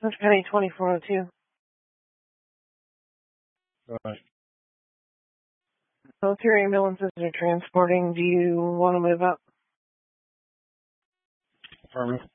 That's Penny 2402. Right. Military ambulances are transporting. Do you want to move up? Affirmative.